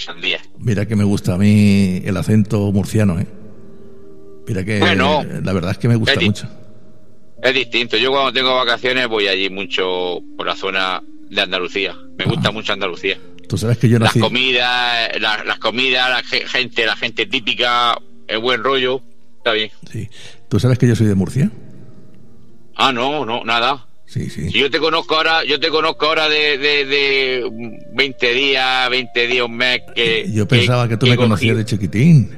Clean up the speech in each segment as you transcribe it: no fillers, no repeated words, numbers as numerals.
al día. Mira que me gusta a mí el acento murciano, ¿eh? Mira que la verdad es que me gusta mucho. Es distinto. Yo cuando tengo vacaciones voy allí mucho por la zona de Andalucía. Me gusta mucho Andalucía. Tú sabes que yo nací... Las comidas, la gente típica, el buen rollo, está bien. Sí. ¿Tú sabes que yo soy de Murcia? Ah, no, nada. Sí. Si yo te conozco ahora de 20 días, un mes que... Yo pensaba que tú me conocías de chiquitín.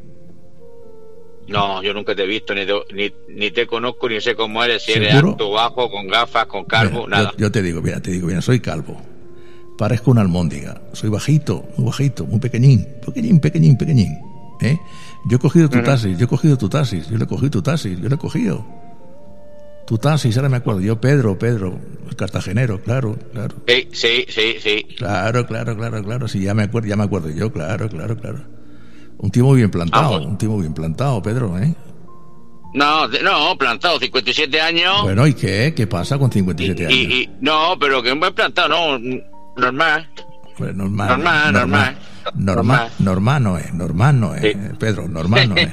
No, yo nunca te he visto, ni te conozco, ni sé cómo eres, si ¿seguro? Eres alto, bajo, con gafas, con calvo, nada. Yo te digo, mira, soy calvo. Parezco una almóndiga. Soy bajito, muy pequeñín. ¿Eh? Yo he cogido tu taxis, yo le he cogido tu taxis. Tu taxis, ahora me acuerdo. Yo, Pedro, el cartagenero, claro. Sí. Claro. Sí, ya me acuerdo yo, claro. Un tío muy bien plantado, Pedro, ¿eh? No, plantado, 57 años. Bueno, ¿y qué? ¿Qué pasa con 57 años? No, pero que un buen plantado, no, normal. Pues normal no es, sí. Pedro, normal no es.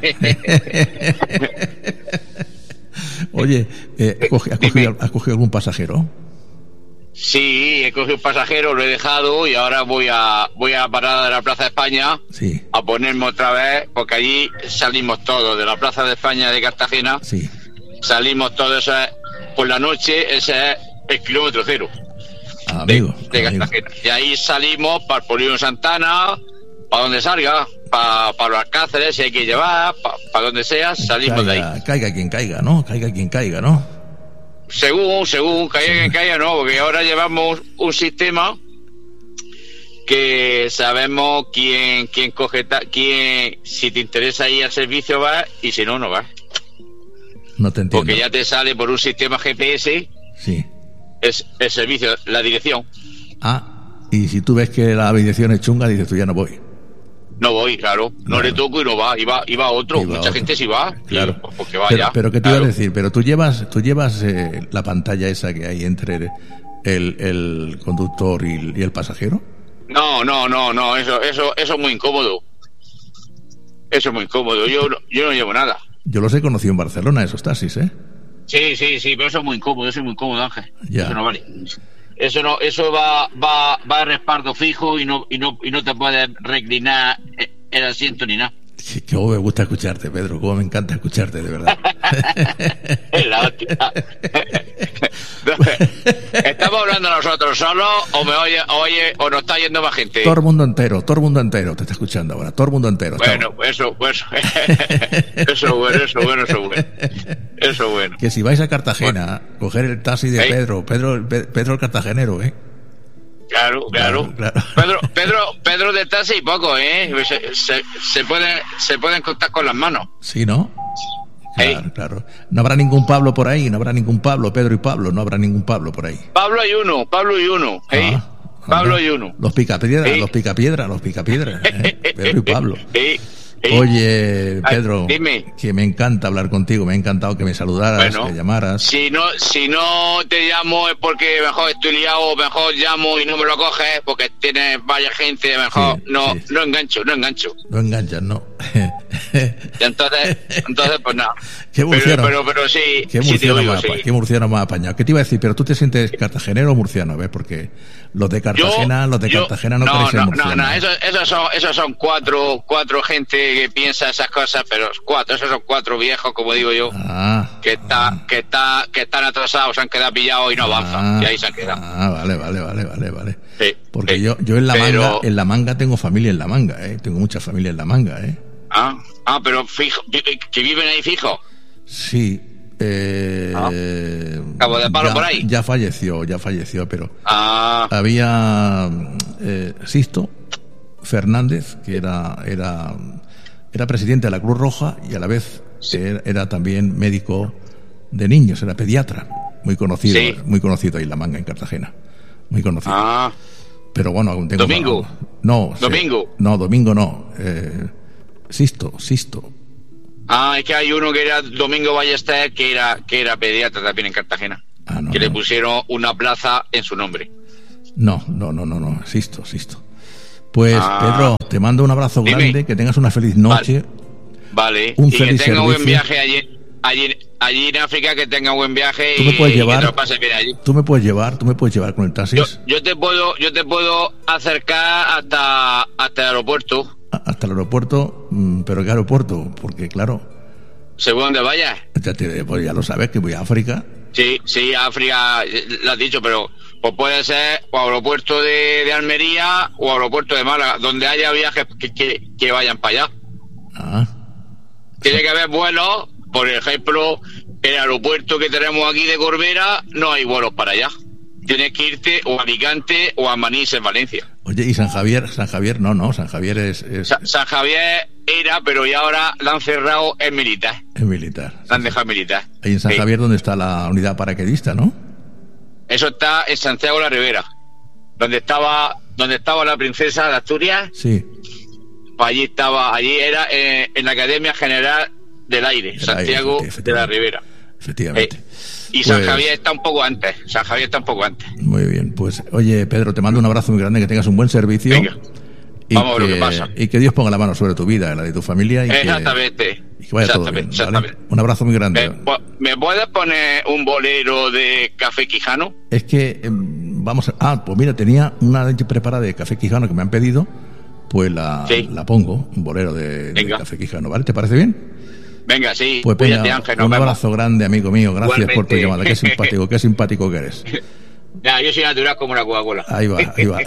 Oye, ¿has cogido algún pasajero? Sí, he cogido un pasajero, lo he dejado y ahora voy a la parada de la Plaza de España a ponerme otra vez, porque allí salimos todos de la Plaza de España de Cartagena. Sí. Salimos todos por la noche, ese es el kilómetro cero de Cartagena. Y ahí salimos para el Polígono Santana, para donde salga, para los Alcáceres, si hay que llevar, para donde sea, salimos de ahí. Caiga quien caiga, ¿no? Según caiga, no, porque ahora llevamos un sistema que sabemos quién coge, si te interesa ir al servicio va y si no va. No te entiendo. Porque ya te sale por un sistema GPS. Sí. Es el servicio, la dirección. Y si tú ves que la dirección es chunga, dices tú ya no voy. No voy, claro. No le toco y no va. Iba otro. Mucha gente sí va. Claro. Porque vaya. Pero ¿qué te iba a decir? Pero tú llevas la pantalla esa que hay entre el conductor y el pasajero. No. Eso es muy incómodo. Eso es muy incómodo. Yo no llevo nada. Yo los he conocido en Barcelona, esos taxis, ¿eh? Sí, pero eso es muy incómodo, Ángel. Ya. Eso no vale. Eso va a respaldo fijo y no te puedes reclinar el asiento ni nada. Sí, que me gusta escucharte, Pedro, cómo me encanta escucharte, de verdad. Es la hostia. ¿Estamos hablando nosotros solos o me oye o nos está yendo más gente? Todo el mundo entero te está escuchando ahora, todo el mundo entero. Bueno, eso bueno. Que si vais a Cartagena, coger el taxi de Pedro el cartagenero, ¿eh? Claro. Pedro de taxi y poco, ¿eh? Se pueden contar con las manos. Sí, ¿no? Claro. No habrá ningún Pablo por ahí, Pedro y Pablo, no habrá ningún Pablo por ahí. Pablo y uno. Pablo y uno. Los picapiedras, Pedro y Pablo. Oye, Pedro, dime. Que me encanta hablar contigo, me ha encantado que me saludaras, que llamaras. Si no te llamo es porque mejor estoy liado, mejor llamo y no me lo coges porque tienes vaya gente, mejor no engancho. No enganchas, no. Entonces pues nada. ¿Qué murciano? Pero sí. ¿Qué murciano más apañado? ¿Qué te iba a decir? Pero tú te sientes cartagenero o murciano, ¿ves? Porque los de Cartagena no parecen murcianos. No, esos son cuatro gente que piensa esas cosas, pero esos son cuatro viejos, como digo yo, que están atrasados, se han quedado pillados y no avanzan, y ahí se han quedado. Vale. Sí, porque yo en la manga tengo familia en la manga, tengo mucha familia en la manga, pero fijo, que viven ahí fijo. Sí. Cabo de Palo por ahí. Ya falleció, pero había Sisto Fernández, que era presidente de la Cruz Roja y a la vez era también médico de niños, era pediatra, muy conocido ahí en La Manga, en Cartagena, muy conocido. Pero bueno, aún tengo... ¿Domingo? ¿Domingo? No, Domingo no. Sisto. Es que hay uno que era Domingo Ballester, que era pediatra también en Cartagena. Le pusieron una plaza en su nombre. No, Sisto. Pues, Pedro, te mando un abrazo grande, que tengas una feliz noche. Vale. Un y feliz que tenga servicio. Buen viaje allí en África, que tenga buen viaje. ¿Tú me puedes llevar? Que te lo pases bien allí. ¿Tú me puedes llevar con el taxi? Yo te puedo acercar hasta el aeropuerto. Hasta el aeropuerto, pero ¿qué aeropuerto? Porque claro, según donde vayas. Pues ya lo sabes, que voy a África. Sí, África, lo has dicho, pero pues puede ser o aeropuerto de Almería o aeropuerto de Málaga, donde haya viajes que vayan para allá. Tiene que haber vuelos, por ejemplo, el aeropuerto que tenemos aquí de Corbera, no hay vuelos para allá. Tienes que irte o a Alicante o a Manís, en Valencia. Oye, ¿y San Javier? No, San Javier es... San Javier era, pero ya ahora la han cerrado, es militar. Es militar. La han dejado militar. Ahí en San Javier, donde está la unidad paracaidista, ¿no? Eso está en Santiago de la Ribera, donde estaba la princesa de Asturias. Sí. Pues allí era en la Academia General del Aire, Santiago de la Ribera. Efectivamente. Y San Javier está un poco antes. Muy bien, pues oye, Pedro, te mando un abrazo muy grande, que tengas un buen servicio. Venga, vamos a ver lo que pasa. Y que Dios ponga la mano sobre tu vida, la de tu familia. Exactamente. Y que vaya todo bien, ¿vale? Un abrazo muy grande. ¿Me puedes poner un bolero de Café Quijano? Es que pues mira, tenía una leche preparada de Café Quijano que me han pedido, pues la pongo, un bolero de Café Quijano, ¿vale? ¿Te parece bien? Venga, sí. Pues venga, Ángel, un abrazo grande, amigo mío. Gracias igualmente por tu llamada. Qué simpático que eres. Ya, yo soy natural como una Coca-Cola. Ahí va.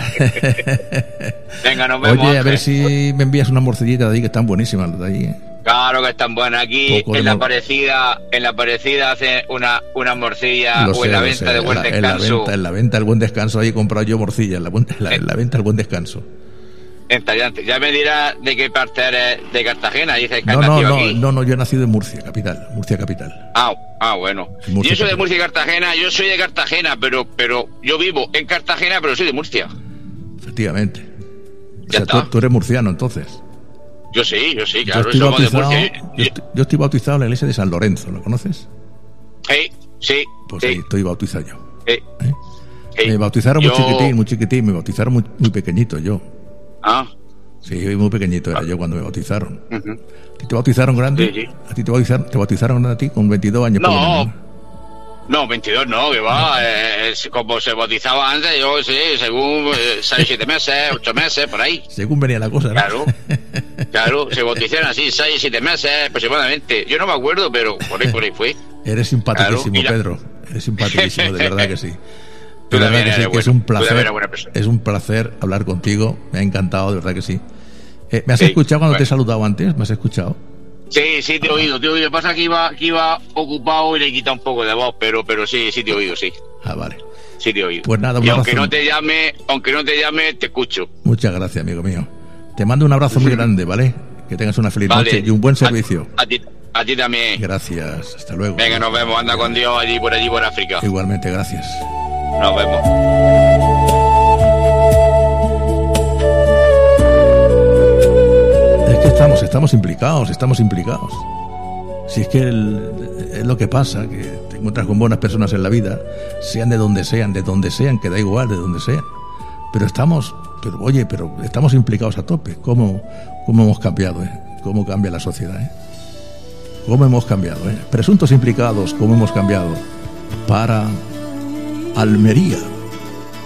Venga, nos vemos. Oye, Ángel. A ver si me envías unas morcillitas de ahí, que están buenísimas las de ahí. Claro que están buenas. Aquí en la parecida hace una morcilla, o en la venta de Buen Descanso. En la venta del Buen Descanso, ahí he comprado yo morcillas, en la venta del Buen Descanso. Ya me dirás de qué parte eres de Cartagena. Dices que No, yo he nacido en Murcia capital. Bueno. Yo soy de Murcia y Cartagena. Yo soy de Cartagena, pero yo vivo en Cartagena, pero soy de Murcia. Efectivamente. Tú eres murciano, entonces. Yo sí, claro. Somos de Murcia. Yo estoy bautizado en la iglesia de San Lorenzo, ¿lo conoces? Sí. Pues ahí estoy bautizado yo. Sí. Me bautizaron muy chiquitín, me bautizaron muy pequeñito yo. Sí, muy pequeñito era yo cuando me bautizaron. Uh-huh. ¿A ti te bautizaron grande? Sí. ¿A ti te bautizaron a ti con 22 años? No, 22 no, que va. Como se bautizaba antes, yo sí, según 6, 7 meses, 8 meses, por ahí. Según venía la cosa, ¿no? Claro, se bautizaron así 6, 7 meses aproximadamente. Yo no me acuerdo, pero por ahí fue. Eres simpaticísimo, Pedro. Eres simpaticísimo, de verdad que sí. Tú también eres que es un placer hablar contigo. Me ha encantado, de verdad que sí. ¿Me has escuchado cuando te he saludado antes? ¿Me has escuchado? Sí, te he oído. Lo que pasa es que iba ocupado y le he quitado un poco de voz, pero sí te he oído, sí. Vale. Sí te he oído. Pues nada, y aunque no te llame, te escucho. Muchas gracias, amigo mío. Te mando un abrazo muy grande, ¿vale? Que tengas una feliz noche y un buen servicio. A ti también. Gracias, hasta luego. Venga, nos vemos. Anda con Dios allí por África. Igualmente, gracias. Nos vemos. Es que estamos implicados. Si es que es lo que pasa, que te encuentras con buenas personas en la vida, sean de donde sean, que da igual, de donde sean. Pero estamos implicados a tope. ¿Cómo hemos cambiado, ¿Cómo cambia la sociedad, ¿Cómo hemos cambiado, Presuntos implicados, ¿cómo hemos cambiado? Para Almería.